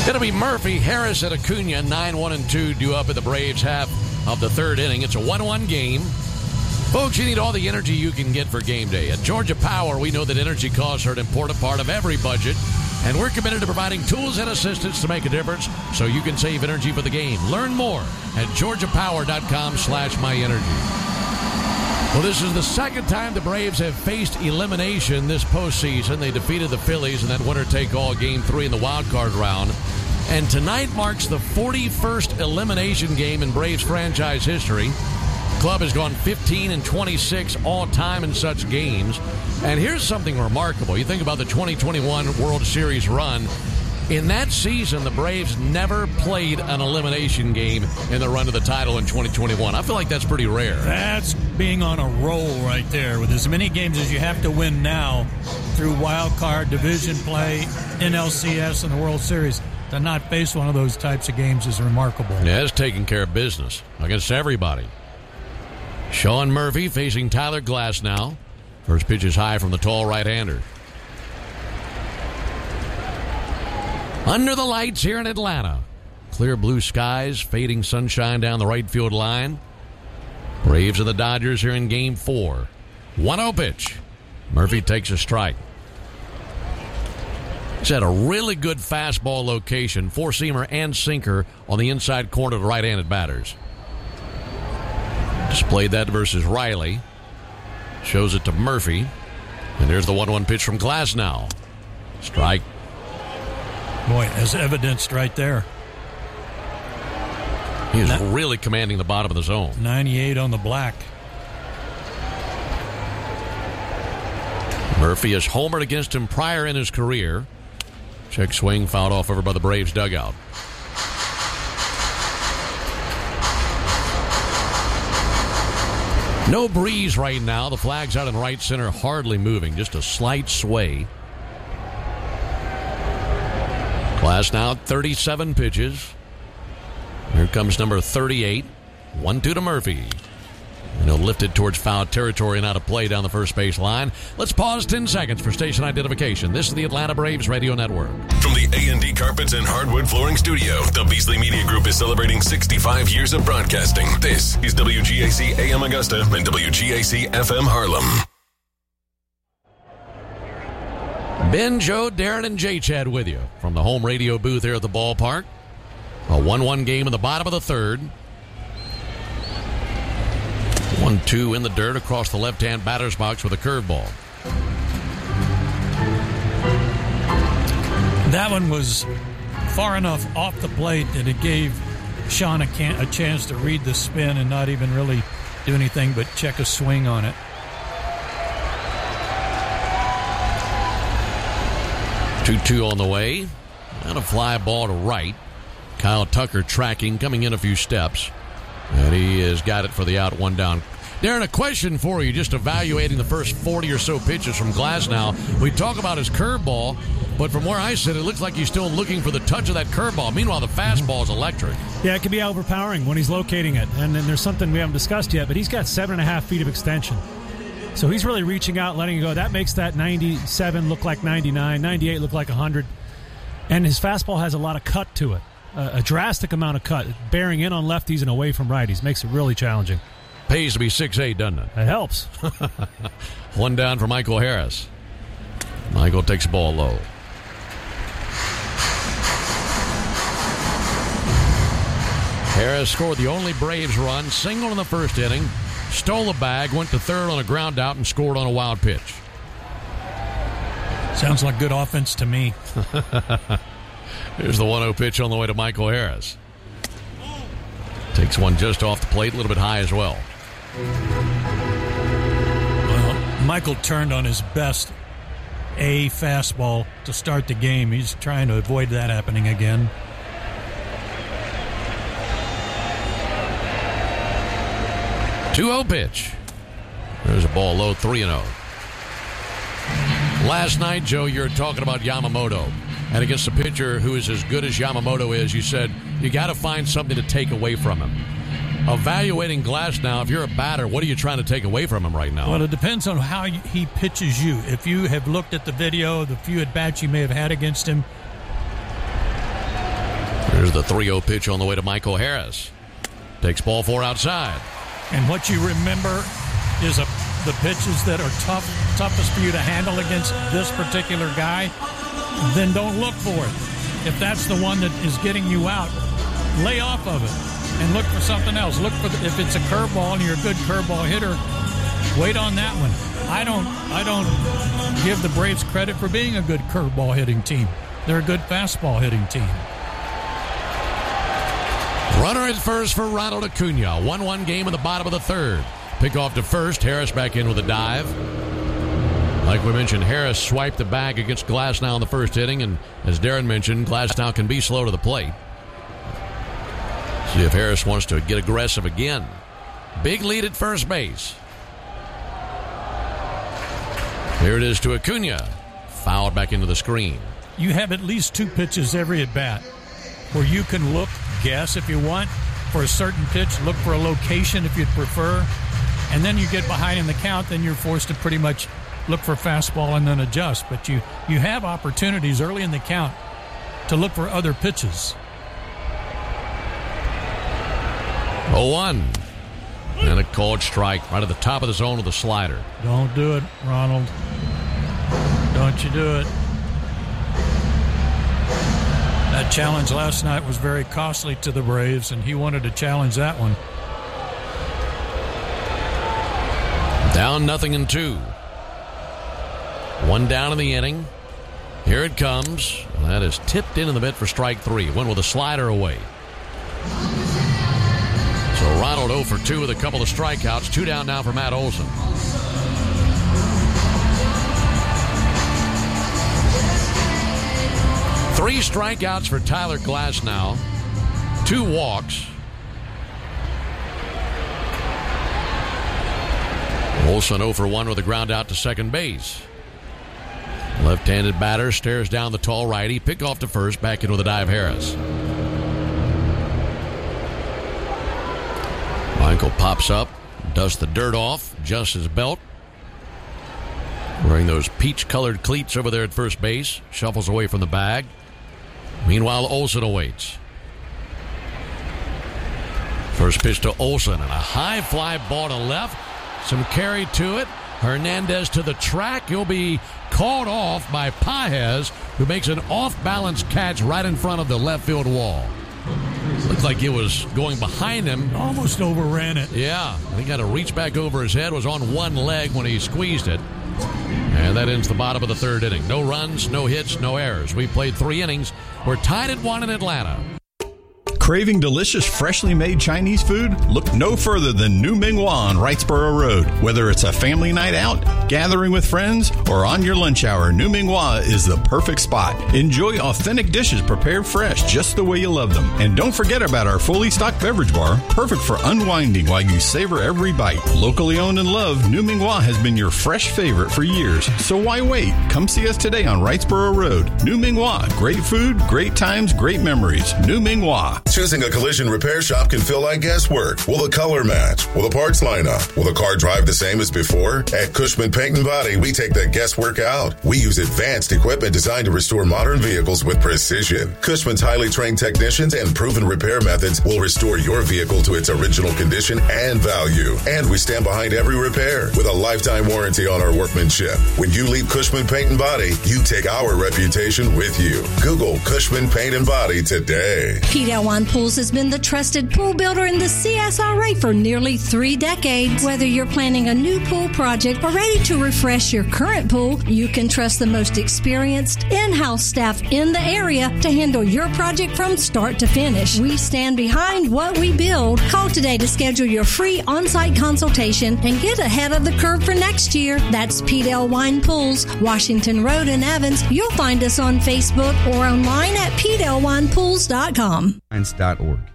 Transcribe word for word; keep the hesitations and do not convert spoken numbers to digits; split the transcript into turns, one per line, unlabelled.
It'll be Murphy, Harris, and Acuna, nine one and two, due up in the Braves half of the third inning. It's a one one game. Folks, you need all the energy you can get for game day. At Georgia Power, we know that energy costs are an important part of every budget, and we're committed to providing tools and assistance to make a difference so you can save energy for the game. Learn more at georgiapower.com slash myenergy. Well, this is the second time the Braves have faced elimination this postseason. They defeated the Phillies in that winner-take-all Game three in the wild card round. And tonight marks the forty-first elimination game in Braves franchise history. The club has gone fifteen and twenty-six all-time in such games. And here's something remarkable. You think about the twenty twenty-one World Series run. In that season, the Braves never played an elimination game in the run to the title in twenty twenty-one. I feel like that's pretty rare.
That's being on a roll right there. With as many games as you have to win now through wild card, division play, N L C S, and the World Series, to not face one of those types of games is remarkable.
Yeah, it's taking care of business against everybody. Sean Murphy facing Tyler Glasnow. First pitch is high from the tall right-hander. Under the lights here in Atlanta. Clear blue skies, fading sunshine down the right field line. Braves and the Dodgers here in game four. one oh pitch. Murphy takes a strike. He's had a really good fastball location, four-seamer and sinker on the inside corner of the right-handed batters. Displayed that versus Riley. Shows it to Murphy. And there's the one one pitch from Glasnow. Strike.
Boy, as evidenced right there.
He is Na- really commanding the bottom of the zone.
ninety-eight on the black.
Murphy has homered against him prior in his career. Check swing fouled off over by the Braves dugout. No breeze right now. The flag's out in right center, hardly moving. Just a slight sway. Glasnow, thirty-seven pitches. Here comes number thirty-eight. one two to Murphy. And he'll lift it towards foul territory and out of play down the first base line. Let's pause ten seconds for station identification. This is the Atlanta Braves Radio Network.
From the A and D Carpets and Hardwood Flooring Studio, the Beasley Media Group is celebrating sixty-five years of broadcasting. This is W G A C A M Augusta and W G A C F M Harlem.
Ben, Joe, Darren, and J-Chad with you from the home radio booth here at the ballpark. A one one game in the bottom of the third. one two in the dirt across the left-hand batter's box with a curveball.
That one was far enough off the plate that it gave Sean a, can- a chance to read the spin and not even really do anything but check a swing on it.
two two on the way. And a fly ball to right. Kyle Tucker tracking, coming in a few steps. And he has got it for the out, one down. Darren, a question for you, just evaluating the first forty or so pitches from Glasnow. We talk about his curveball, but from where I sit, it looks like he's still looking for the touch of that curveball. Meanwhile, the fastball is electric.
Yeah, it can be overpowering when he's locating it. And then there's something we haven't discussed yet, but he's got seven and a half feet of extension. So he's really reaching out, letting it go. That makes that ninety-seven look like ninety-nine, ninety-eight look like one hundred. And his fastball has a lot of cut to it, a, a drastic amount of cut, bearing in on lefties and away from righties. Makes it really challenging.
Pays to be six eight, doesn't it?
It helps.
One down for Michael Harris. Michael takes the ball low. Harris scored the only Braves run, single in the first inning, stole a bag, went to third on a ground out, and scored on a wild pitch.
Sounds like good offense to me.
Here's the one oh pitch on the way to Michael Harris. Takes one just off the plate, a little bit high as well.
Well, Michael turned on his best A fastball to start the game. He's trying to avoid that happening again.
two oh pitch. There's a ball low, three and oh. Last night, Joe, you were talking about Yamamoto. And against a pitcher who is as good as Yamamoto is, you said you got to find something to take away from him. Evaluating Glasnow, if you're a batter, what are you trying to take away from him right now?
Well, it depends on how he pitches you. If you have looked at the video, the few at-bats you may have had against him,
Here's the three oh pitch on the way to Michael Harris. Takes ball four outside.
And what you remember is a, the pitches that are tough, toughest for you to handle against this particular guy, then don't look for it. If that's the one that is getting you out, lay off of it and look for something else. Look for the, if it's a curveball and you're a good curveball hitter, wait on that one. I don't I don't give the Braves credit for being a good curveball hitting team. They're a good fastball hitting team.
Runner at first for Ronald Acuna. one one game in the bottom of the third. Pick off to first. Harris back in with a dive. Like we mentioned, Harris swiped the bag against Glasnow in the first inning, and as Darren mentioned, Glasnow can be slow to the plate. See if Harris wants to get aggressive again. Big lead at first base. Here it is to Acuna. Fouled back into the screen.
You have at least two pitches every at-bat where you can look, guess if you want, for a certain pitch, look for a location if you'd prefer, and then you get behind in the count, then you're forced to pretty much look for fastball and then adjust. But you, you have opportunities early in the count to look for other pitches.
oh one. And a called strike right at the top of the zone with a slider.
Don't do it, Ronald. Don't you do it. That challenge last night was very costly to the Braves, and he wanted to challenge that one.
Down nothing in two. One down in the inning. Here it comes. That is tipped into the mitt for strike three. Went with a slider away. So Ronald oh for two with a couple of strikeouts. Two down now for Matt Olson. Three strikeouts for Tyler Glasnow. Two walks. Olson oh for one with a ground out to second base. Left-handed batter stares down the tall righty. Pick off to first. Back in with a dive Harris. Michael pops up, dusts the dirt off, adjusts his belt. Wearing those peach-colored cleats over there at first base. Shuffles away from the bag. Meanwhile, Olson awaits. First pitch to Olson, and a high fly ball to left. Some carry to it. Hernandez to the track. He'll be called off by Paez, who makes an off-balance catch right in front of the left field wall. Looked like it was going behind him.
Almost overran it.
Yeah. He got to reach back over his head. Was on one leg when he squeezed it. And that ends the bottom of the third inning. No runs, no hits, no errors. We played three innings. We're tied at one in Atlanta.
Craving delicious, freshly made Chinese food? Look no further than New Ming Hua on Wrightsboro Road. Whether it's a family night out, gathering with friends, or on your lunch hour, New Ming Hua is the perfect spot. Enjoy authentic dishes prepared fresh, just the way you love them. And don't forget about our fully stocked beverage bar, perfect for unwinding while you savor every bite. Locally owned and loved, New Ming Hua has been your fresh favorite for years. So why wait? Come see us today on Wrightsboro Road. New Ming Hua. Great food, great times, great memories. New Ming Hua.
Choosing a collision repair shop can feel like guesswork. Will the color match? Will the parts line up? Will the car drive the same as before? At Cushman Paint and Body, we take that guesswork out. We use advanced equipment designed to restore modern vehicles with precision. Cushman's highly trained technicians and proven repair methods will restore your vehicle to its original condition and value. And we stand behind every repair with a lifetime warranty on our workmanship. When you leave Cushman Paint and Body, you take our reputation with you. Google Cushman Paint and Body today.
Pete Elwine Pools has been the trusted pool builder in the C S R A for nearly three decades. Whether you're planning a new pool project or ready to refresh your current pool, you can trust the most experienced in-house staff in the area to handle your project from start to finish. We stand behind what we build. Call today to schedule your free on-site consultation and get ahead of the curve for next year. That's Pete Elwine Pools, Washington Road in Evans. You'll find us on Facebook or online at pete elwine pools dot com.
Dot org.